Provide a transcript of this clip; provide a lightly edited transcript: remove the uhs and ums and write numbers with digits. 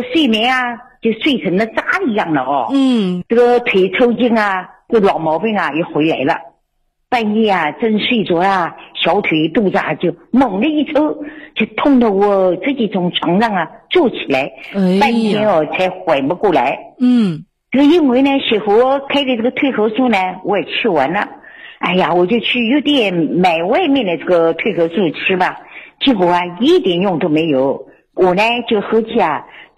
睡眠啊就睡成了渣一样了哦。 嗯， 这个腿抽筋啊，这老毛病啊又回来了。半夜啊正睡着啊，小腿肚子啊就猛地一抽，就痛得我自己从床上啊坐起来，半天哦才缓不过来。这个因为呢媳妇开的这个退火素呢我也吃完了，哎呀我就去药店买外面的这个退火素吃吧，结果啊一点用都没有。我呢就合计啊